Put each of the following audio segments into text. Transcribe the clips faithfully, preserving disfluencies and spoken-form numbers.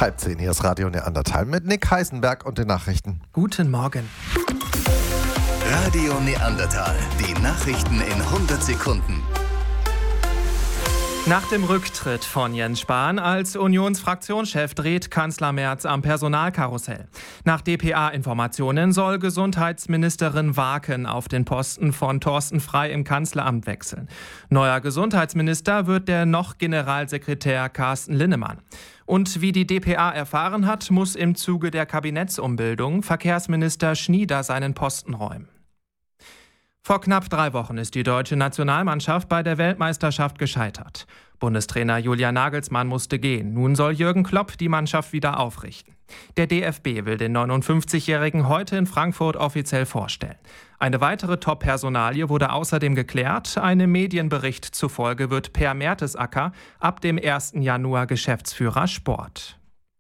Halb zehn, hier ist Radio Neandertal mit Nick Heisenberg und den Nachrichten. Guten Morgen. Radio Neandertal, die Nachrichten in hundert Sekunden. Nach dem Rücktritt von Jens Spahn als Unionsfraktionschef dreht Kanzler Merz am Personalkarussell. Nach D P A-Informationen soll Gesundheitsministerin Waken auf den Posten von Thorsten Frey im Kanzleramt wechseln. Neuer Gesundheitsminister wird der noch Generalsekretär Carsten Linnemann. Und wie die D P A erfahren hat, muss im Zuge der Kabinettsumbildung Verkehrsminister Schnieder seinen Posten räumen. Vor knapp drei Wochen ist die deutsche Nationalmannschaft bei der Weltmeisterschaft gescheitert. Bundestrainer Julian Nagelsmann musste gehen. Nun soll Jürgen Klopp die Mannschaft wieder aufrichten. Der D F B will den neunundfünfzigjährigen heute in Frankfurt offiziell vorstellen. Eine weitere Top-Personalie wurde außerdem geklärt. Einem Medienbericht zufolge wird Per Mertesacker ab dem ersten Januar Geschäftsführer Sport.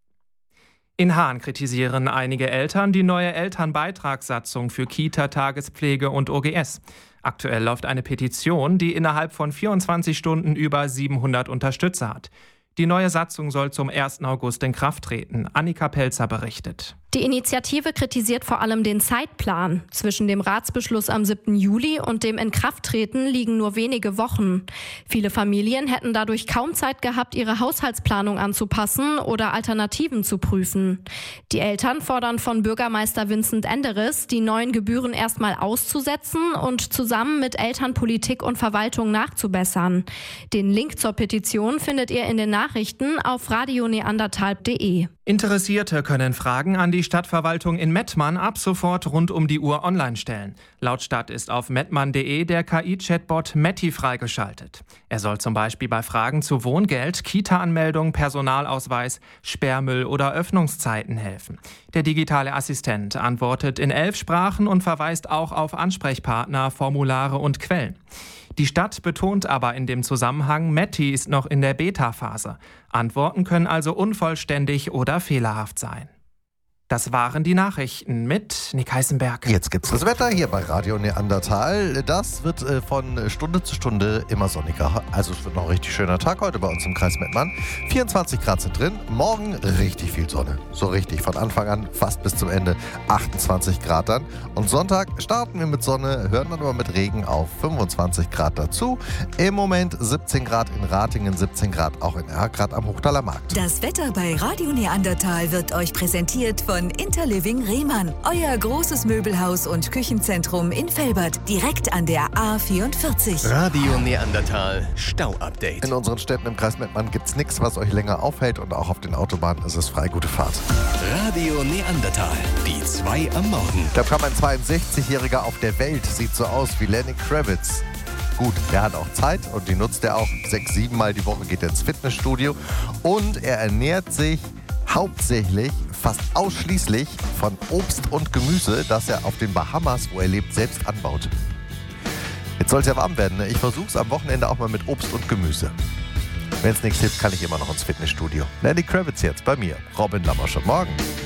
In Haan kritisieren einige Eltern die neue Elternbeitragssatzung für Kita, Tagespflege und O G S. Aktuell läuft eine Petition, die innerhalb von vierundzwanzig Stunden über siebenhundert Unterstützer hat. Die neue Satzung soll zum ersten August in Kraft treten. Annika Pelzer berichtet. Die Initiative kritisiert vor allem den Zeitplan. Zwischen dem Ratsbeschluss am siebten Juli und dem Inkrafttreten liegen nur wenige Wochen. Viele Familien hätten dadurch kaum Zeit gehabt, ihre Haushaltsplanung anzupassen oder Alternativen zu prüfen. Die Eltern fordern von Bürgermeister Vincent Enderes, die neuen Gebühren erstmal auszusetzen und zusammen mit Eltern, Politik und Verwaltung nachzubessern. Den Link zur Petition findet ihr in den Nachrichten auf radio neandertal punkt de. Interessierte können Fragen an die Stadtverwaltung in Mettmann ab sofort rund um die Uhr online stellen. Laut Stadt ist auf mettmann punkt de der K I-Chatbot Metti freigeschaltet. Er soll zum Beispiel bei Fragen zu Wohngeld, Kita-Anmeldung, Personalausweis, Sperrmüll oder Öffnungszeiten helfen. Der digitale Assistent antwortet in elf Sprachen und verweist auch auf Ansprechpartner, Formulare und Quellen. Die Stadt betont aber in dem Zusammenhang, Metti ist noch in der Beta-Phase. Antworten können also unvollständig oder fehlerhaft sein. Das waren die Nachrichten mit Nick Heisenberg. Jetzt gibt's das Wetter hier bei Radio Neandertal. Das wird äh, von Stunde zu Stunde immer sonniger. Also es wird noch ein richtig schöner Tag heute bei uns im Kreis Mettmann. vierundzwanzig Grad sind drin, morgen richtig viel Sonne. So richtig, von Anfang an fast bis zum Ende achtundzwanzig Grad dann. Und Sonntag starten wir mit Sonne, hören dann aber mit Regen auf fünfundzwanzig Grad dazu. Im Moment siebzehn Grad in Ratingen, siebzehn Grad auch in Erkrath am Hochtaler Markt. Das Wetter bei Radio Neandertal wird euch präsentiert von Interliving Rehmann, euer großes Möbelhaus und Küchenzentrum in Velbert, direkt an der A vierundvierzig. Radio Neandertal Stau-Update. In unseren Städten im Kreis Mettmann gibt's nichts, was euch länger aufhält, und auch auf den Autobahnen ist es frei. Gute Fahrt. Radio Neandertal, die zwei am Morgen. Da kam ein zweiundsechzigjähriger auf der Welt, sieht so aus wie Lenny Kravitz. Gut, der hat auch Zeit und die nutzt er auch. Sechs, sieben Mal die Woche geht er ins Fitnessstudio und er ernährt sich hauptsächlich, fast ausschließlich von Obst und Gemüse, das er auf den Bahamas, wo er lebt, selbst anbaut. Jetzt soll es ja warm werden, ne? Ich versuch's am Wochenende auch mal mit Obst und Gemüse. Wenn es nichts hilft, kann ich immer noch ins Fitnessstudio. Lenny Kravitz jetzt bei mir. Robin Lammer schon morgen.